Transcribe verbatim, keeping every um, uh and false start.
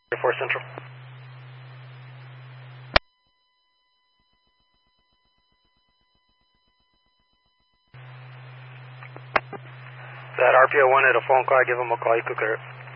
Air Force Central. That R P O one had a phone call, give him a call, you could clear it.